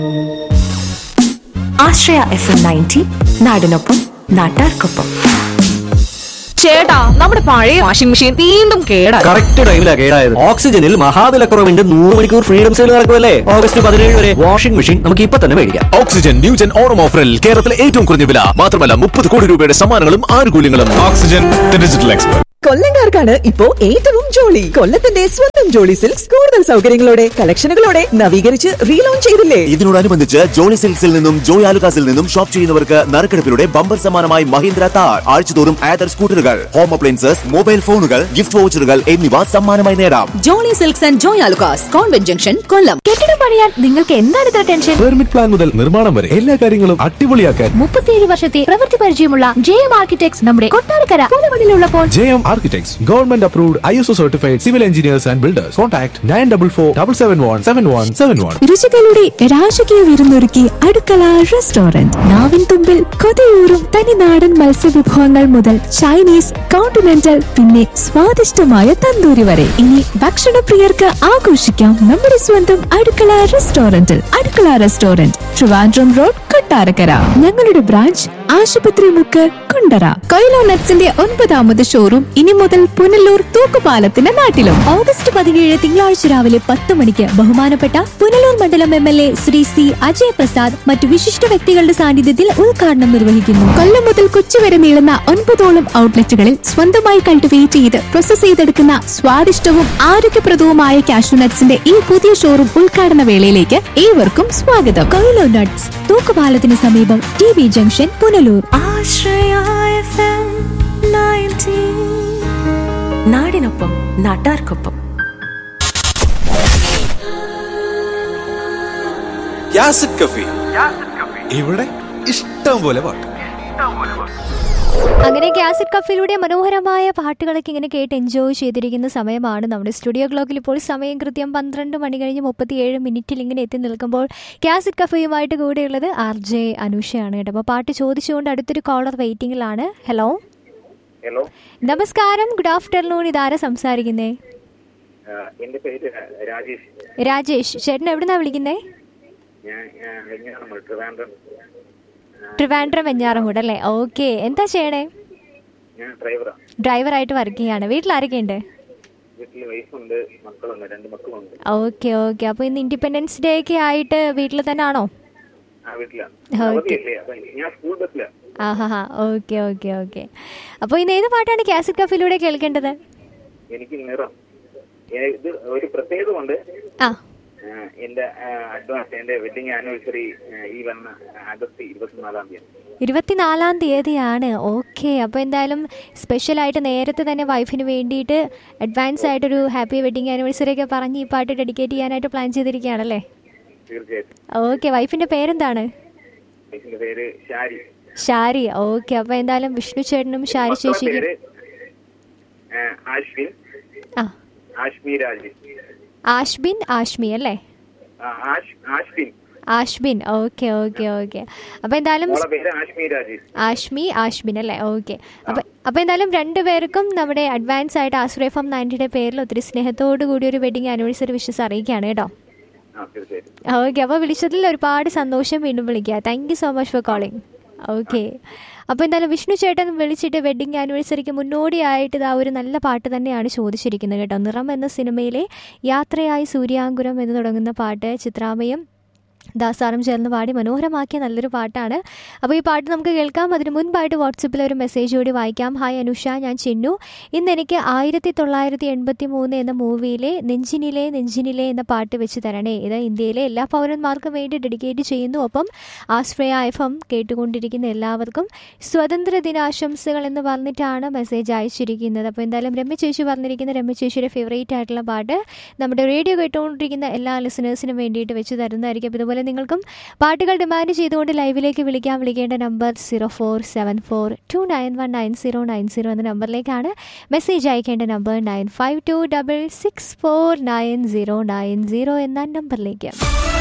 ആശ്രയ FM 90 നാടിനൊപ്പം നാട്ടാർക്കൊപ്പം. ചേട്ടാ, നമ്മുടെ പഴയ വാഷിംഗ് മെഷീൻ വീണ്ടും കേടായി. കറക്റ്റ് ടൈമിലാ കേടായത്. ഓക്സിജനിൽ മഹാവിലക്കുറവിന്റെ 100 മണിക്കൂർ ഫ്രീഡം സെയിൽ നടക്കുമല്ലേ? ഓഗസ്റ്റ് 17 വരെ വാഷിംഗ് മെഷീൻ നമുക്ക് ഇപ്പൊ തന്നെ മേടിക്കാം. ഓക്സിജൻ ന്യൂജൻ ഓണം ഓഫറിൽ കേരളത്തിലെ ഏറ്റവും കുറഞ്ഞ വില മാത്രമല്ല 30 കോടി രൂപയുടെ സമ്മാനങ്ങളും ആനുകൂല്യങ്ങളും. Oxygen digital expert. കൊല്ലംകാർക്കാണ് ഇപ്പോ ഏറ്റവും ജോളി. കൊല്ലത്തിന്റെ സ്വന്തം ജോളി സിൽക്സ് കൂടുതൽ സൗകര്യങ്ങളോടെ കളക്ഷനുകളോടെ നവീകരിച്ച് റീലോഞ്ച് ചെയ്തില്ലേ? ഇതിനോടനുബന്ധിച്ച് ജോളി സിൽക്സിൽ നിന്നും ജോയ് ആലുകാസിൽ നിന്നും ഷോപ്പ് ചെയ്യുന്നവർക്ക് നറുക്കെടുപ്പിലൂടെ ബമ്പർ സമ്മാനമായി മഹീന്ദ്ര താർ, ആഴ്ചതോറും ആദർ സ്കൂട്ടറുകൾ, ഹോം അപ്ലയൻസസ്, മൊബൈൽ ഫോണുകൾ, ഗിഫ്റ്റ് വൗച്ചറുകൾ എന്നിവ സമ്മാനമായി നേടാം. Jolly silks and Joy Alukkas, convent junction, കൊല്ലം. കെട്ടിടം പണിയാൻ നിങ്ങൾക്ക് എന്താണ് ഇത്ര ടെൻഷൻ? പെർമിറ്റ് പ്ലാൻ മുതൽ നിർമ്മാണം വരെ എല്ലാ കാര്യങ്ങളും അടിപൊളിയാക്കാൻ 37 വർഷത്തെ പ്രവൃത്തി പരിചയമുള്ള JM ആർക്കിടെക്ട്സ് നമ്മുടെ Kottarakkara പുതുമണിലുള്ളപ്പോൾ. JM Architects, Government Approved, ISO Certified Civil Engineers and Builders. Contact 9447717171. രുചികളുടെ രാജകീയ വിരുന്നൊരുക്കി അടുക്കള റെസ്റ്റോറന്റ്. നാവിൻ തുമ്പിൽ കൊതിയൂറും തനിനാടൻ മത്സ്യവിഭവങ്ങൾ മുതൽ ചൈനീസ്, കോണ്ടിനെന്റൽ, പിന്നെ സ്വാദിഷ്ടമായ തന്തൂരി വരെ. ഇനി ഭക്ഷണപ്രിയർക്ക് ആഘോഷിക്കാം നമ്മുടെ സ്വന്തം അടുക്കള റെസ്റ്റോറന്റിൽ. അടുക്കള റെസ്റ്റോറന്റ്, ട്രിവാൻഡ്രം റോഡ്, കൊട്ടാരക്കര. ഞങ്ങളുടെ ബ്രാഞ്ച് ആശുപത്രി മുക്ക്, കുണ്ടറ. കൊയിലോ നട്ട്സിന്റെ 9ാമത് ഷോറൂം ഇനി മുതൽ പുനലൂർ തൂക്കുപാലത്തിന്റെ നാട്ടിലും. ഓഗസ്റ്റ് 17 തിങ്കളാഴ്ച രാവിലെ 10 മണിക്ക് ബഹുമാനപ്പെട്ട പുനലൂർ മണ്ഡലം MLA ശ്രീ C അജയ് പ്രസാദ് മറ്റു വിശിഷ്ട വ്യക്തികളുടെ സാന്നിധ്യത്തിൽ ഉദ്ഘാടനം നിർവഹിക്കുന്നു. കൊല്ലം മുതൽ കൊച്ചി വരെ നീളുന്ന 9ഓളം ഔട്ട്ലെറ്റുകളിൽ സ്വന്തമായി കൾട്ടിവേറ്റ് ചെയ്ത് പ്രോസസ് ചെയ്തെടുക്കുന്ന സ്വാദിഷ്ടവും ആരോഗ്യപ്രദവുമായ കാഷ്യൂ നട്ട്സിന്റെ ഈ പുതിയ ഷോറൂം ഉദ്ഘാടന വേളയിലേക്ക് ഏവർക്കും സ്വാഗതം. കൊയിലോ നട്ട്സ്, തൂക്കുപാലത്തിന് സമീപം, TB ജംഗ്ഷൻ, പുനലൂർ. ആശ്രയ FM 90 നാടിനൊപ്പം നാട്ടാർക്കൊപ്പം. യാസിഡ് കഫി, ഇവിടെ ഇഷ്ടം പോലെ പാട്ട്. അങ്ങനെ ഗ്യാസിഡ് കഫയിലൂടെ മനോഹരമായ പാട്ടുകളൊക്കെ ഇങ്ങനെ കേട്ട് എൻജോയ് ചെയ്തിരിക്കുന്ന സമയമാണ്. നമ്മുടെ സ്റ്റുഡിയോ ക്ലോക്കിൽ ഇപ്പോൾ സമയം കൃത്യം 12 മണി കഴിഞ്ഞ് 37 മിനിറ്റിൽ ഇങ്ങനെ എത്തി നിൽക്കുമ്പോൾ ഗ്യാസിഡ് കഫയുമായിട്ട് കൂടെയുള്ളത് RJ അനുഷയാണ് കേട്ടോ. അപ്പോൾ പാട്ട് ചോദിച്ചുകൊണ്ട് അടുത്തൊരു കോളർ വെയിറ്റിംഗിലാണ്. ഹലോ, നമസ്കാരം, ഗുഡ് ആഫ്റ്റർനൂൺ. ഇതാരാ സംസാരിക്കുന്നേ? എന്റെ പേര് രാജേഷ്. രാജേഷ് ചേട്ടൻ എവിടുന്നാ വിളിക്കുന്നേ? ട്രിവാൻഡ്രം വെഞ്ഞാറമൂട് അല്ലേ? ഓക്കെ, എന്താ ചെയ്യണേ? ഡ്രൈവറായിട്ട് വർക്ക് ചെയ്യാണ്. വീട്ടിൽ ആരൊക്കെയുണ്ട്? Okay okay. അപ്പൊ ഇന്ന് ഇൻഡിപെൻഡൻസ് ഡേ ഒക്കെ ആയിട്ട് വീട്ടിൽ തന്നെ ആണോ? ആഹാ, ഓക്കെ ഓക്കെ ഓക്കെ. അപ്പൊ ഇന്ന് ഏത് പാട്ടാണ് ഗ്യാസിഡ് കഫയിലൂടെ കേൾക്കേണ്ടത്? എനിക്ക് ഒരു പ്രത്യേകത ഉണ്ട്. എന്റെ അഡ്വാൻസ്, എന്റെ വെഡിങ് ആനിവേഴ്സറി ഈ വന്ന ആഗസ്റ്റ് 24 തീയതിയാണ്. ഓക്കെ, അപ്പോൾ എന്തായാലും സ്പെഷ്യലായിട്ട് നേരത്തെ തന്നെ വൈഫിന് വേണ്ടിയിട്ട് അഡ്വാൻസ് ആയിട്ടൊരു ഹാപ്പി വെഡിങ് ആനിവേഴ്സറി ഒക്കെ പറഞ്ഞ് ഈ പാട്ട് ഡെഡിക്കേറ്റ് ചെയ്യാനായിട്ട് പ്ലാൻ ചെയ്തിരിക്കുകയാണല്ലേ? തീർച്ചയായിട്ടും. ഓക്കെ, വൈഫിന്റെ പേരെന്താണ്? പേര് ഷാരി. ഓക്കെ, അപ്പോൾ എന്തായാലും വിഷ്ണു ചേട്ടനും ഷാരി ചേച്ചിക്കും ആഷ്ബിൻ, ആഷ്മി അല്ലേ? ആഷ്ബിൻ. Okay okay okay. അപ്പോൾ എന്തായാലും ആഷ്ബിൻ അല്ലേ? ഓക്കെ. അപ്പോൾ എന്തായാലും രണ്ടുപേർക്കും നമ്മുടെ അഡ്വാൻസ് ആയിട്ട് ആശ്രയ FM 90യുടെ പേരിൽ ഒത്തിരി സ്നേഹത്തോടു കൂടി ഒരു വെഡിങ് ആനിവേഴ്സറി വിഷസ് അറിയിക്കുകയാണ് കേട്ടോ. ഓക്കെ, അപ്പോൾ വിളിച്ചതിൽ ഒരുപാട് സന്തോഷം. വീണ്ടും വിളിക്കുക. Thank you so much for calling. Okay, അപ്പോൾ എന്തായാലും വിഷ്ണു ചേട്ടൻ വിളിച്ചിട്ട് വെഡിങ് ആനിവേഴ്സറിക്ക് മുന്നോടിയായിട്ട് ഇതാ ഒരു നല്ല പാട്ട് തന്നെയാണ് ചോദിച്ചിരിക്കുന്നത് കേട്ടോ. നിറം എന്ന സിനിമയിലെ യാത്രയായി സൂര്യാങ്കുരം എന്ന് തുടങ്ങുന്ന പാട്ട് ചിത്രാമയും ദാസാറും ചേർന്ന് പാടി മനോഹരമാക്കിയ നല്ലൊരു പാട്ടാണ്. അപ്പോൾ ഈ പാട്ട് നമുക്ക് കേൾക്കാം. അതിന് മുൻപായിട്ട് വാട്സപ്പിൽ ഒരു മെസ്സേജ് കൂടി വായിക്കാം. ഹായ് അനുഷ, ഞാൻ ചിന്നു. ഇന്ന് എനിക്ക് 1983 എന്ന മൂവിയിലെ നെഞ്ചിനിലെ എന്ന പാട്ട് വെച്ച് തരണേ. ഇത് ഇന്ത്യയിലെ എല്ലാ പൗരന്മാർക്കും വേണ്ടി ഡെഡിക്കേറ്റ് ചെയ്യുന്നു. ഒപ്പം ആശ്രയ FM കേട്ടുകൊണ്ടിരിക്കുന്ന എല്ലാവർക്കും സ്വതന്ത്ര ദിനാശംസകൾ എന്ന് പറഞ്ഞിട്ടാണ് മെസ്സേജ് അയച്ചിരിക്കുന്നത്. അപ്പോൾ എന്തായാലും രമ്യ ചേച്ചി പറഞ്ഞിരിക്കുന്ന രമ്യ ചേച്ചിയുടെ ഫേവറേറ്റ് ആയിട്ടുള്ള പാട്ട് നമ്മുടെ റേഡിയോ കേട്ടുകൊണ്ടിരിക്കുന്ന എല്ലാ ലിസണേഴ്സിനും വേണ്ടിയിട്ട് വെച്ച് തരുന്നതായിരിക്കും. അതുപോലെ നിങ്ങൾക്കും പാട്ടുകൾ ഡിമാൻഡ് ചെയ്തുകൊണ്ട് ലൈവിലേക്ക് വിളിക്കാൻ. വിളിക്കേണ്ട നമ്പർ 0474291990 എന്ന നമ്പറിലേക്കാണ്. മെസ്സേജ് അയക്കേണ്ട നമ്പർ 9526649090 എന്ന നമ്പറിലേക്ക്.